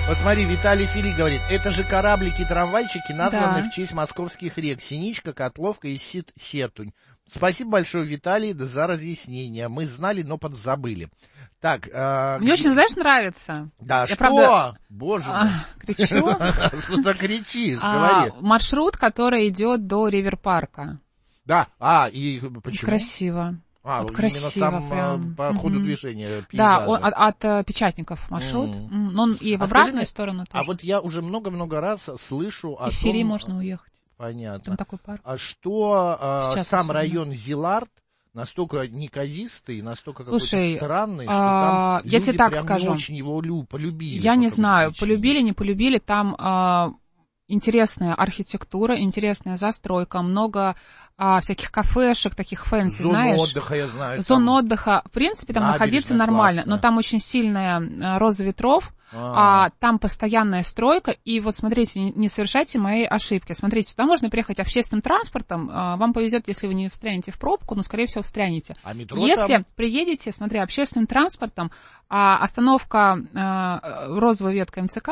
Вот смотри, Виталий Фили говорит, это же кораблики-трамвайчики, названные в честь московских рек. Синичка, Котловка и Сетунь. Спасибо большое, Виталий, за разъяснение. Мы знали, но подзабыли. Так, мне очень, знаешь, нравится. Да, я, что? Правда... Боже мой. Кричу? Что ты кричишь? Говори. Маршрут, который идет до Ривер-парка. Да, и почему? Красиво. Вот красиво, именно сам по ходу движения пейзажа. Да, от Печатников маршрут. Но он и в обратную сторону тоже. А вот я уже много-много раз слышу о том... И в Фери можно уехать. Понятно. Там такой парк. А что сам район Зилард настолько неказистый, настолько какой-то странный, что там я люди тебе так прям скажу. не очень его полюбили. Я не знаю, полюбили, не полюбили, там интересная архитектура, интересная застройка, много всяких кафешек, таких фэнси, знаешь. Зона отдыха, я знаю. Зона отдыха, в принципе, там находиться нормально, классная. но там очень сильная роза ветров, там постоянная стройка, и вот смотрите, не совершайте мои ошибки. Смотрите, сюда можно приехать общественным транспортом, вам повезет, если вы не встрянете в пробку, но, скорее всего, встрянете. А метро если там... приедете, смотри, общественным транспортом, остановка розовая ветка МЦК,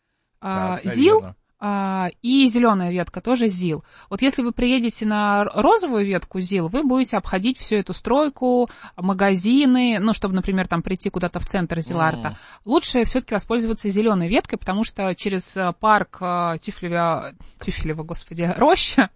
да, ЗИЛ, и зеленая ветка тоже ЗИЛ. Вот если вы приедете на розовую ветку ЗИЛ, вы будете обходить всю эту стройку, магазины, ну, чтобы, например, там прийти куда-то в центр Зиларта. Лучше все-таки воспользоваться зеленой веткой, потому что через парк Тюфелева, господи, роща,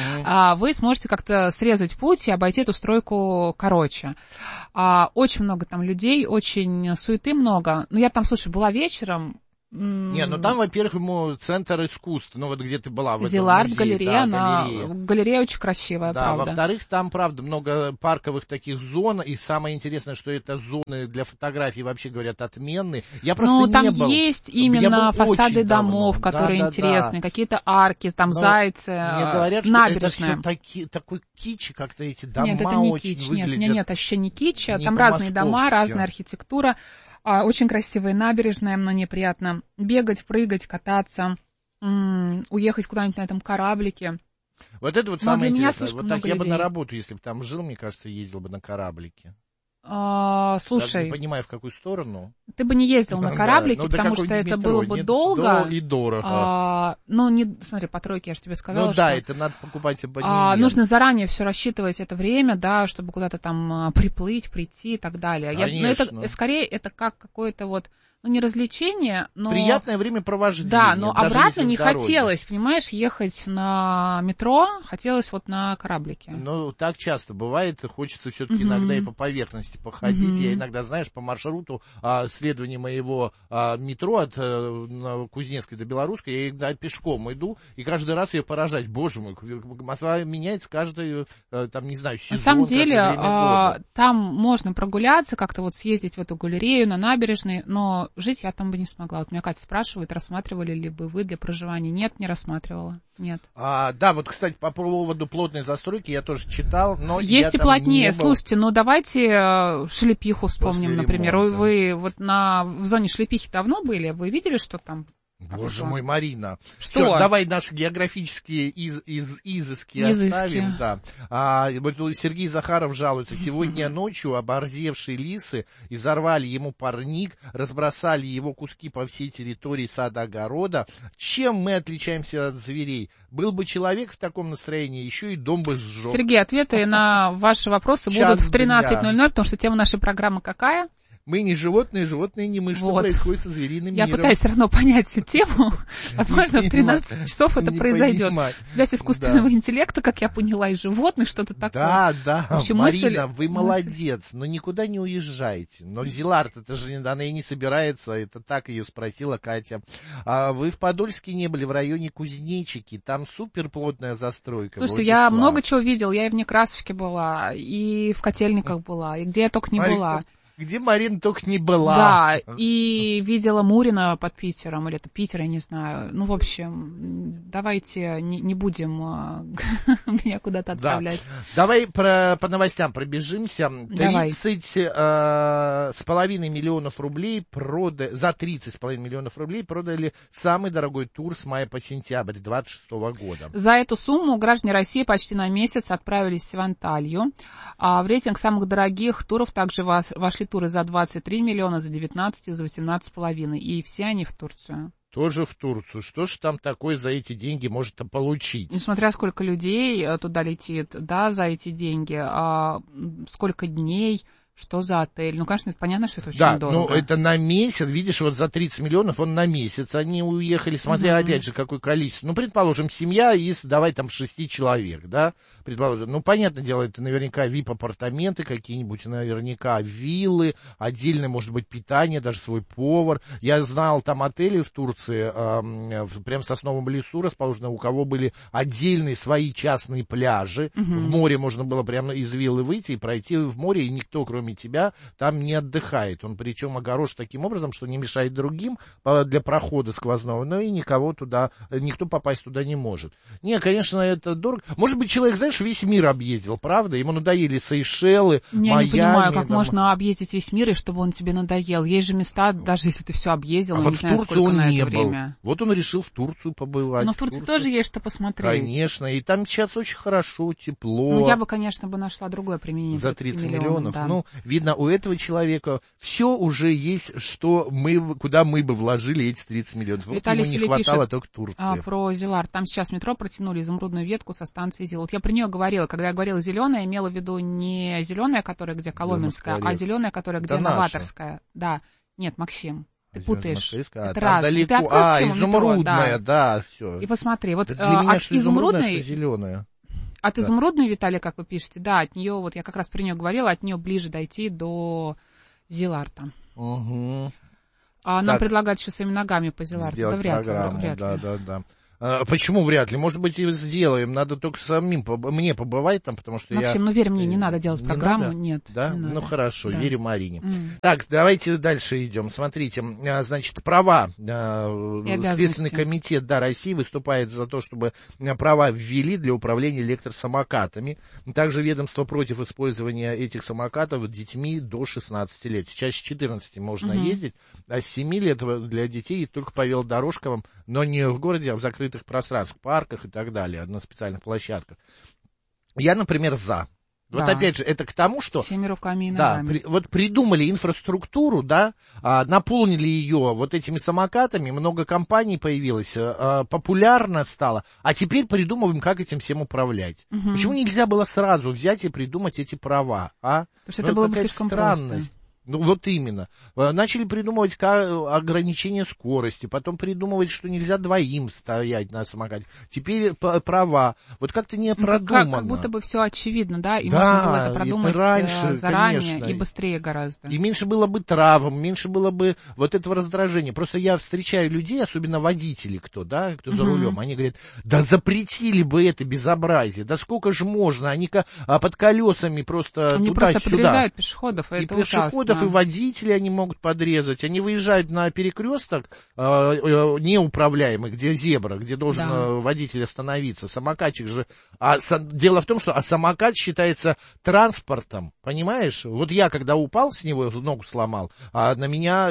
вы сможете как-то срезать путь и обойти эту стройку короче. Очень много там людей, очень суеты много. Ну, я там, слушай, была вечером. Не, ну там, во-первых, ему центр искусств, ну вот где ты была, в этом Зилард, музее. галерея, Да, галерея очень красивая, да, правда. Во-вторых, там, правда, много парковых таких зон, и самое интересное, что это зоны для фотографий, вообще говорят, отменные. Я просто там не был. есть именно фасады домов, которые интересные, да. какие-то арки, там зайцы, мне говорят, набережная. Что это все такой кич, как-то эти дома нет, это не очень кич, выглядят. Нет, вообще не кич, не там разные дома, разная архитектура. Очень красивые набережные, но неприятно бегать, прыгать, кататься, уехать куда-нибудь на этом кораблике. Вот это вот самое интересное. Вот так я людей. бы на работу, если бы там жил, мне кажется, ездил бы на кораблике. Слушай, даже не понимаю, в какую сторону. Ты бы не ездил на кораблике, потому что это было бы долго. И дорого. Смотри, по тройке я же тебе сказала, что... это надо покупать абонемент. Нужно заранее все рассчитывать это время, да, чтобы куда-то там приплыть, прийти и так далее. Это, скорее, это как какое-то вот, не развлечение, но... Приятное времяпровождение. Да, но обратно не хотелось, понимаешь, ехать на метро, хотелось вот на кораблике. Ну, так часто бывает, хочется все-таки иногда и по поверхности походить. Я иногда, знаешь, по маршруту следования моего метро от Кузнецкой до Белорусской, я иногда пешком иду, и каждый раз я поражаюсь. Боже мой, Москва меняется каждый, там, не знаю, сезон. На самом деле, там можно прогуляться, как-то вот съездить в эту галерею на набережной, но жить я там бы не смогла. Вот меня Катя спрашивает, рассматривали ли бы вы для проживания? Нет, не рассматривала. Нет. Да, вот, кстати, по поводу плотной застройки я тоже читал, но есть и плотнее. Слушайте, давайте Шлепиху вспомним, например. Вы вот в зоне Шлепихи давно были? Вы видели, что там? Боже мой, Марина. Что? Всё, давай наши географические изыски оставим. Да. Вот Сергей Захаров жалуется. Сегодня ночью оборзевшие лисы изорвали ему парник, разбросали его куски по всей территории сада-огорода. Чем мы отличаемся от зверей? Был бы человек в таком настроении, еще и дом бы сжег. Сергей, ответы на ваши вопросы будут в 13:00, потому что тема нашей программы какая? Мы не животные, животные не мы. Что происходит со звериным миром? Я пытаюсь все равно понять всю тему. Возможно, в 13 часов это произойдет. Связь искусственного интеллекта, как я поняла, и животных, что-то такое. Да, Марина, вы молодец, но никуда не уезжайте. Но Зилард, это же она и не собирается, это так ее спросила Катя. Вы в Подольске не были, в районе Кузнечики, там супер плотная застройка. Слушай, я много чего видел, я и в Некрасовке была, и в Котельниках была, и где я только не была. Где Марина только не была. Да, и видела Мурина под Питером, или это Питер, я не знаю. В общем, давайте не будем меня куда-то отправлять. Да. Давай по новостям пробежимся. 30,5 миллионов рублей за 30,5 миллионов рублей продали самый дорогой тур с мая по сентябрь 2026 года. За эту сумму граждане России почти на месяц отправились в Анталью. В рейтинг самых дорогих туров также вошли большие туры за 23 миллиона, за 19, за 18,5. И все они в Турцию. Тоже в Турцию. Что ж там такое за эти деньги может получить? Несмотря сколько людей туда летит, да, за эти деньги, сколько дней, что за отель. Ну, конечно, это понятно, что это очень дорого. Да, ну, это на месяц, видишь, вот за 30 миллионов он на месяц. Они уехали, смотря, опять же, какое количество. Ну, предположим, семья из, давай, там, 6 человек, да, предположим. Ну, понятное дело, это наверняка VIP-апартаменты какие-нибудь, наверняка виллы, отдельное, может быть, питание, даже свой повар. Я знал там отели в Турции, прям в Сосновом лесу расположены, у кого были отдельные свои частные пляжи. В море можно было прямо из виллы выйти и пройти в море, и никто, кроме тебя, там не отдыхает. Он причем огорож таким образом, что не мешает другим для прохода сквозного, но и никого туда, никто попасть туда не может. Не, конечно, это дорого. Может быть, человек, знаешь, весь мир объездил, правда? Ему надоели Сейшелы, Майами. Я не понимаю, как можно объездить весь мир, и чтобы он тебе надоел. Есть же места, даже если ты все объездил, вот не знаю, в Турцию он на не это был. время. Вот он решил в Турцию побывать. Но в Турции тоже есть что посмотреть. Конечно, и там сейчас очень хорошо, тепло. Ну, я бы, конечно, нашла другое применение. За 30 миллионов. Да. Ну, видно, у этого человека все уже есть, куда мы бы вложили эти 30 миллионов. Вот Виталий ему не хватало только Турции. Про Зилар. Там сейчас метро протянули изумрудную ветку со станции Зил. Вот я про нее говорила. Когда я говорила зеленая, я имела в виду не зеленая, которая где Коломенская, а зеленая, которая где Новаторская. Да. Нет, Максим. Ты путаешь. Это там далеко. Изумрудная, да, все. И посмотри, вот для меня от что изумрудная, что зеленая. От изумрудной, Виталий, как вы пишете, да, от нее, вот я как раз про нее говорила, от нее ближе дойти до Зиларта. Угу. Нам предлагают еще своими ногами по Зиларту. Да, вряд ли. Да. Почему вряд ли? Может быть, и сделаем. Надо только самим мне побывать там, потому что Максим, ну верь мне, не надо делать программу. Надо? Нет. Да? Не Ну надо. хорошо, да. верю Марине. Так, давайте дальше идем. Смотрите, значит, права. Следственный комитет России выступает за то, чтобы права ввели для управления электросамокатами. Также ведомство против использования этих самокатов детьми до 16 лет. Сейчас с 14 можно ездить, а с 7 лет для детей только по велодорожкам, но не в городе, а в закрытых пространствах, парках и так далее, на специальных площадках. Я, например, за. Вот опять же, это к тому, что... Всеми руками и ногами. Да, вот придумали инфраструктуру, да, наполнили ее вот этими самокатами, много компаний появилось, популярно стало, а теперь придумываем, как этим всем управлять. Почему нельзя было сразу взять и придумать эти права, а? Потому что это было бы слишком странность. Просто. Ну, вот именно. Начали придумывать ограничение скорости, потом придумывать, что нельзя двоим стоять на самокате. Теперь права. Вот как-то не продумано. Как будто бы все очевидно, да? И можно было это продумать это раньше, заранее, конечно. И быстрее гораздо. И меньше было бы травм, меньше было бы вот этого раздражения. Просто я встречаю людей, особенно водителей, кто за рулем, они говорят, да запретили бы это безобразие, да сколько же можно, они под колесами просто они туда-сюда. Просто подрезают пешеходов, и это пешеходов, и водители они могут подрезать. Они выезжают на перекресток неуправляемый, где зебра, где должен водитель остановиться. Самокатчик же... дело в том, что самокат считается транспортом, понимаешь? Вот я, когда упал с него, ногу сломал, на меня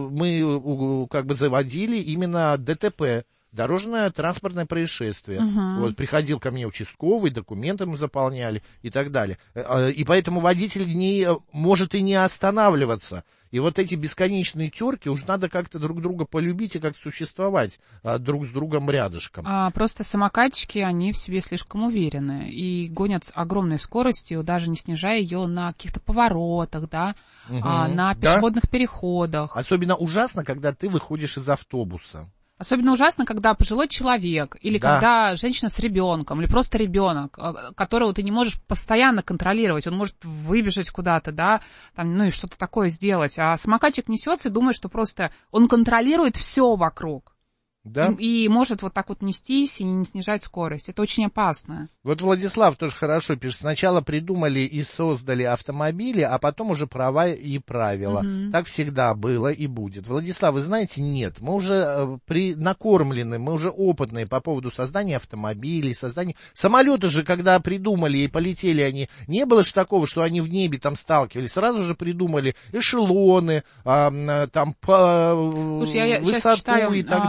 мы как бы заводили именно ДТП. Дорожное транспортное происшествие. Вот, приходил ко мне участковый, документы мы заполняли и так далее. И поэтому водитель может и не останавливаться. И вот эти бесконечные терки, уж надо как-то друг друга полюбить и как-то существовать друг с другом рядышком. Просто самокатчики, они в себе слишком уверены и гонят с огромной скоростью, даже не снижая ее на каких-то поворотах, да, на пешеходных переходах. Особенно ужасно, когда ты выходишь из автобуса. Особенно ужасно, когда пожилой человек, или когда женщина с ребенком, или просто ребенок, которого ты не можешь постоянно контролировать, он может выбежать куда-то, да, там, ну и что-то такое сделать, а самокатчик несется и думает, что просто он контролирует все вокруг. Да? И может вот так вот нестись и не снижать скорость. Это очень опасно. Вот Владислав тоже хорошо пишет. Сначала придумали и создали автомобили, а потом уже права и правила. Так всегда было и будет. Владислав, вы знаете, нет. Мы уже накормлены, мы уже опытные по поводу создания автомобилей, создания... Самолеты же, когда придумали и полетели они, не было же такого, что они в небе там сталкивались. Сразу же придумали эшелоны, там, высоту и так далее.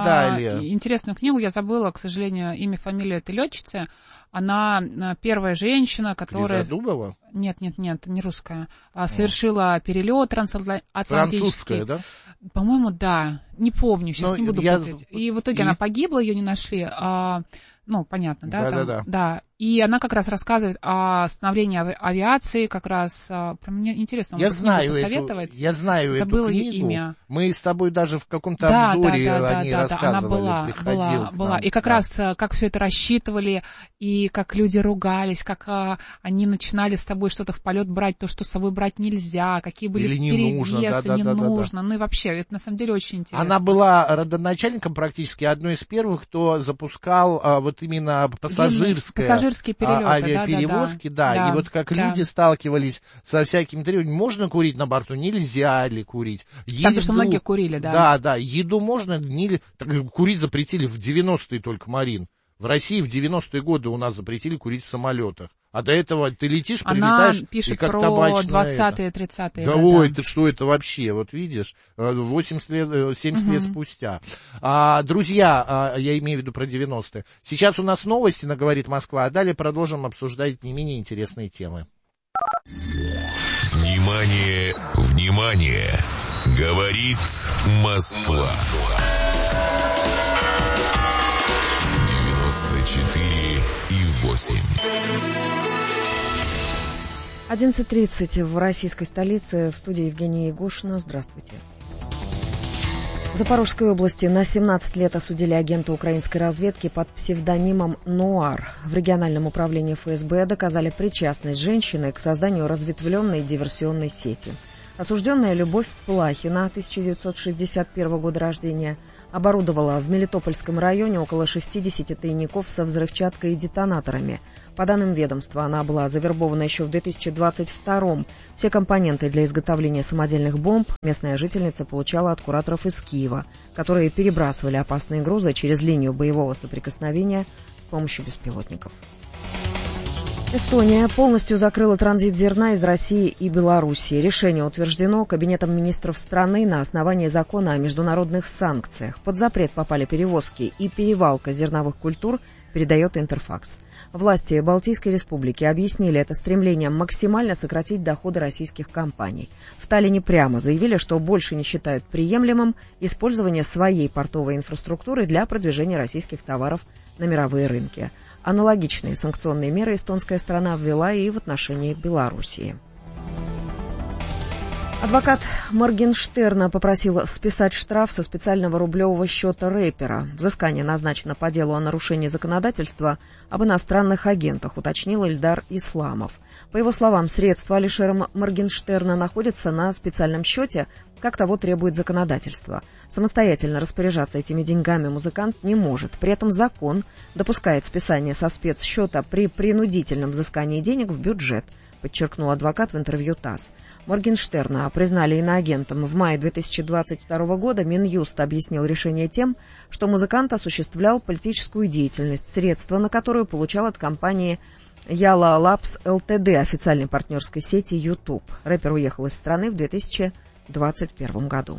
интересную книгу, я забыла, к сожалению, имя, фамилию этой летчицы. Она первая женщина, которая... Дубова? Нет, не русская. Совершила перелет трансатлантический. Французская, да? По-моему, да. Не помню, сейчас не буду путать. И в итоге она погибла, ее не нашли. Понятно, да? Да. И она как раз рассказывает о становлении авиации, как раз. Про меня интересно, я знаю эту книгу. Имя. Мы с тобой даже в каком-то обзоре о ней рассказывали. Она была. И как раз, как все это рассчитывали, и как люди ругались, как они начинали с тобой что-то в полет брать, то, что с собой брать нельзя, какие были перевесы, не нужно. Ну и вообще, это на самом деле очень интересно. Она была родоначальником практически, одной из первых, кто запускал вот именно пассажирские перелеты, авиаперевозки, да. И вот как люди сталкивались со всякими требованиями, можно курить на борту, нельзя ли курить? Потому что многие курили, да. Да, еду можно, курить запретили в 90-е только, Марин. В России в 90-е годы у нас запретили курить в самолетах. А до этого ты летишь, прилетаешь, она пишет и как про табачная... 20-е, 30-е. Да, ой, ты что это вообще? Вот видишь, 70 лет спустя. Друзья, я имею в виду про 90-е. Сейчас у нас новости на «Говорит Москва», а далее продолжим обсуждать не менее интересные темы. Внимание, внимание! Говорит Москва. 94,8. 11:30 в российской столице. В студии Евгения Егошина. Здравствуйте. В Запорожской области на 17 лет осудили агента украинской разведки под псевдонимом «Нуар». В региональном управлении ФСБ доказали причастность женщины к созданию разветвленной диверсионной сети. Осужденная Любовь Плахина, 1961 года рождения, оборудовала в Мелитопольском районе около 60 тайников со взрывчаткой и детонаторами. По данным ведомства, она была завербована еще в 2022-м. Все компоненты для изготовления самодельных бомб местная жительница получала от кураторов из Киева, которые перебрасывали опасные грузы через линию боевого соприкосновения с помощью беспилотников. Эстония полностью закрыла транзит зерна из России и Белоруссии. Решение утверждено Кабинетом министров страны на основании закона о международных санкциях. Под запрет попали перевозки и перевалка зерновых культур, передает Интерфакс. Власти Балтийской республики объяснили это стремлением максимально сократить доходы российских компаний. В Таллине прямо заявили, что больше не считают приемлемым использование своей портовой инфраструктуры для продвижения российских товаров на мировые рынки. Аналогичные санкционные меры эстонская сторона ввела и в отношении Белоруссии. Адвокат Моргенштерна попросил списать штраф со специального рублевого счета рэпера. Взыскание назначено по делу о нарушении законодательства об иностранных агентах, уточнил Ильдар Исламов. По его словам, средства Алишера Моргенштерна находятся на специальном счете, как того требует законодательство. Самостоятельно распоряжаться этими деньгами музыкант не может. При этом закон допускает списание со спецсчета при принудительном взыскании денег в бюджет, подчеркнул адвокат в интервью ТАСС. Моргенштерна признали иноагентом. В мае 2022 года Минюст объяснил решение тем, что музыкант осуществлял политическую деятельность, средства на которую получал от компании Яла Лапс ЛТД, официальной партнерской сети YouTube. Рэпер уехал из страны в 2021 году.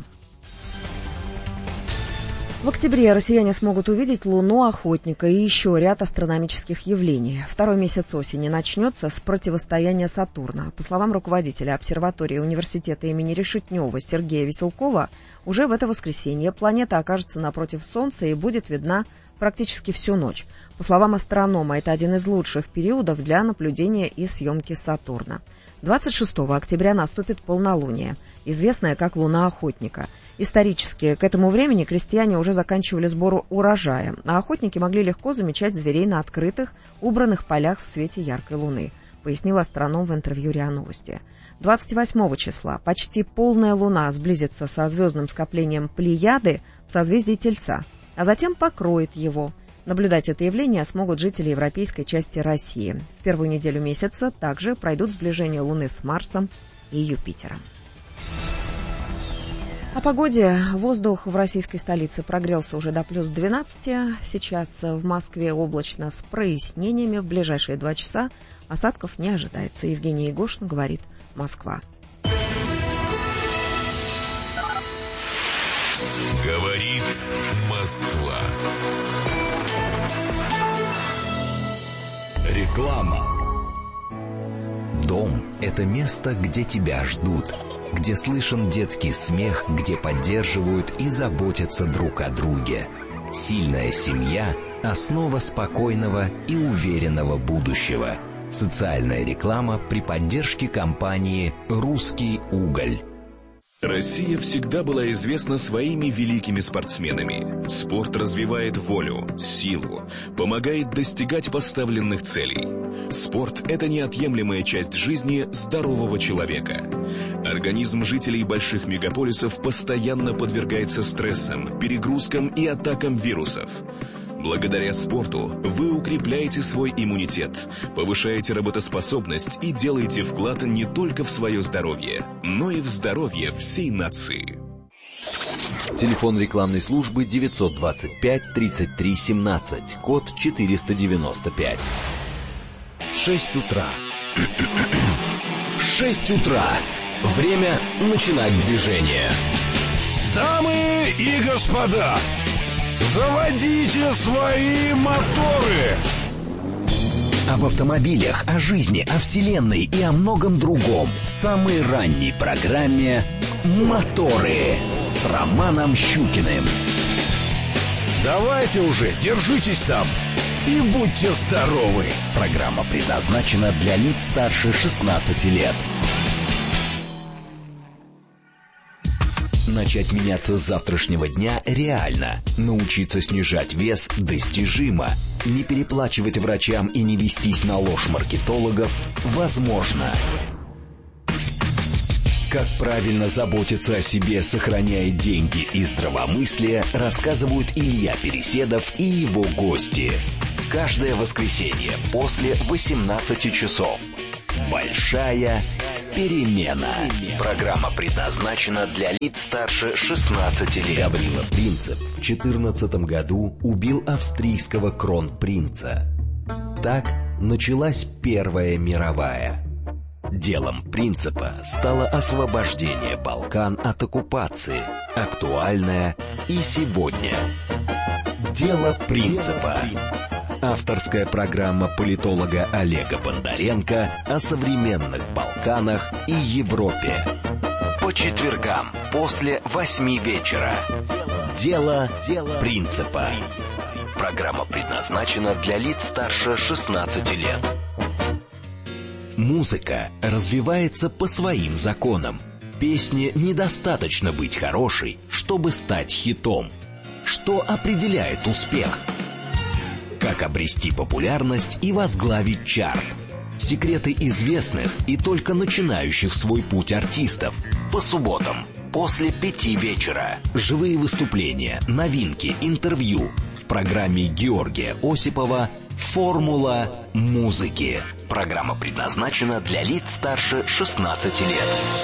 В октябре россияне смогут увидеть луну охотника и еще ряд астрономических явлений. Второй месяц осени начнется с противостояния Сатурна. По словам руководителя обсерватории университета имени Решетнева Сергея Веселкова, уже в это воскресенье планета окажется напротив Солнца и будет видна практически всю ночь. По словам астронома, это один из лучших периодов для наблюдения и съемки Сатурна. 26 октября наступит полнолуние, известное как Луна Охотника. Исторически к этому времени крестьяне уже заканчивали сбор урожая, а охотники могли легко замечать зверей на открытых, убранных полях в свете яркой луны, пояснил астроном в интервью РИА Новости. 28 числа почти полная луна сблизится со звездным скоплением Плеяды в созвездии Тельца, а затем покроет его. Наблюдать это явление смогут жители европейской части России. В первую неделю месяца также пройдут сближение Луны с Марсом и Юпитером. О погоде. Воздух в российской столице прогрелся уже до плюс 12. Сейчас в Москве облачно с прояснениями. В ближайшие 2 часа осадков не ожидается. Евгения Егошина, говорит Москва. Говорит Говорит Москва. Реклама. Дом – это место, где тебя ждут, где слышен детский смех, где поддерживают и заботятся друг о друге. Сильная семья – основа спокойного и уверенного будущего. Социальная реклама при поддержке компании «Русский уголь». Россия всегда была известна своими великими спортсменами. Спорт развивает волю, силу, помогает достигать поставленных целей. Спорт – это неотъемлемая часть жизни здорового человека. Организм жителей больших мегаполисов постоянно подвергается стрессам, перегрузкам и атакам вирусов. Благодаря спорту вы укрепляете свой иммунитет, повышаете работоспособность и делаете вклад не только в свое здоровье, но и в здоровье всей нации. Телефон рекламной службы 925-33-17, код 495. 6 утра. 6 утра. Время начинать движение. Дамы и господа, заводите свои моторы! Об автомобилях, о жизни, о вселенной и о многом другом в самой ранней программе «Моторы» с Романом Щукиным. Давайте уже, держитесь там и будьте здоровы! Программа предназначена для лиц старше 16 лет. Начать меняться с завтрашнего дня реально. Научиться снижать вес достижимо. Не переплачивать врачам и не вестись на ложь маркетологов возможно. Как правильно заботиться о себе, сохраняя деньги и здравомыслие, рассказывают Илья Переседов и его гости. Каждое воскресенье после 18 часов. Большая перемена. Программа предназначена для лиц старше 16 лет. Гаврила Принцип в 2014 году убил австрийского кронпринца. Так началась Первая мировая. Делом Принципа стало освобождение Балкан от оккупации, актуальное и сегодня. Дело Принципа. Авторская программа политолога Олега Бондаренко о современных Балканах и Европе. По четвергам после 8 вечера. Дело Принципа. Программа предназначена для лиц старше 16 лет. Музыка развивается по своим законам. Песне недостаточно быть хорошей, чтобы стать хитом. Что определяет успех? Как обрести популярность и возглавить чарт? Секреты известных и только начинающих свой путь артистов. По субботам после 5 вечера. Живые выступления, новинки, интервью. В программе Георгия Осипова «Формула музыки». Программа предназначена для лиц старше 16 лет.